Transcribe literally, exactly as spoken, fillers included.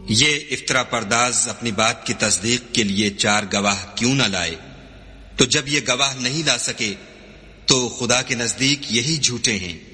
ये इफ्तरा परदाज अपनी बात की तस्दीक के लिए चार गवाह क्यों न लाए? तो जब ये गवाह नहीं ला सके तो खुदा के नजदीक यही झूठे हैं।